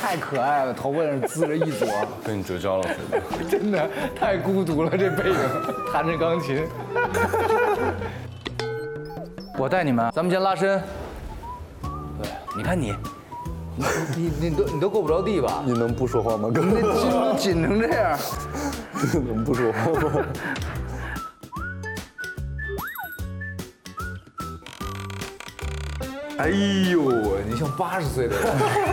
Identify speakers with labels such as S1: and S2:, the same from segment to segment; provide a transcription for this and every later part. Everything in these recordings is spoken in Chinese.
S1: 太可爱了，头发上滋着一撮，
S2: 跟你绝交了，
S1: 真的太孤独了，这背影，弹着钢琴。我带你们，咱们先拉伸。对，你看你都够不着地吧？
S2: 你能不说话吗，哥？
S1: 你那筋都紧成这样，
S2: 能不说话吗？
S1: 哎呦，你像80岁的人。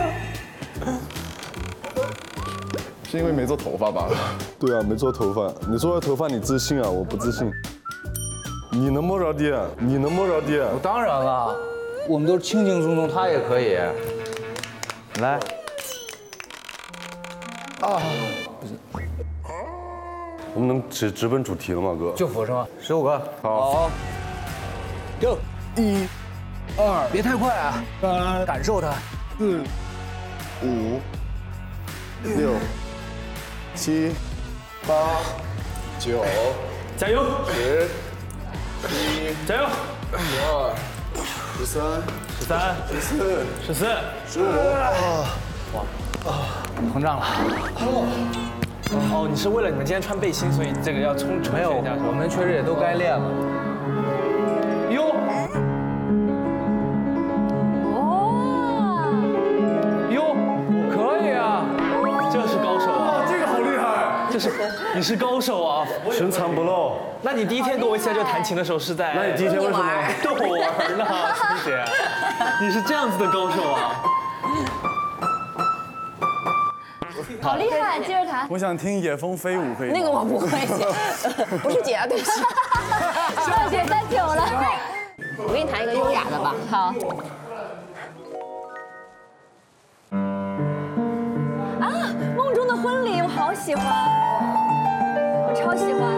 S2: 是因为没做头发吧？对啊，没做头发。你做了头发，你自信啊？我不自信。你能摸着地？你能摸着地？
S1: 当然了，我们都是轻轻松松，他也可以。来，啊，
S2: 我们能直奔主题了吗，哥？
S1: 就俯身，15个。
S2: 好，
S1: 就1、2，别太快啊，3，感受它，4、
S2: 5、6、7、8、9，
S3: 加油
S2: 10、11、
S3: 加油
S2: 12、13、
S3: 13、14、
S2: 15。
S1: 膨胀了。
S3: 哦，你是为了你们今天穿背心，所以这个要充
S1: 没有，
S3: 血一下是吧？
S1: 我们确实也都该练了。
S3: 哟
S4: 哇，
S1: 哟，可以啊，
S3: 这是高手啊！
S1: 这个好厉害。
S3: 你是高手啊！
S2: 深藏不露。
S3: 那你第一天跟我一起来这弹琴的时候是在？
S2: 那你第一天为什么？
S3: 逗我玩呢，晴姐？你是这样子的高手啊！
S4: 好厉害，接着弹。
S2: 我想听《野蜂飞舞》，可以吗？
S5: 那个我不会，不是姐，对不起。
S4: 小姐太久了。
S5: 我给你弹一个优雅的吧。
S4: 好。啊，梦中的婚礼，我好喜欢，我超喜欢。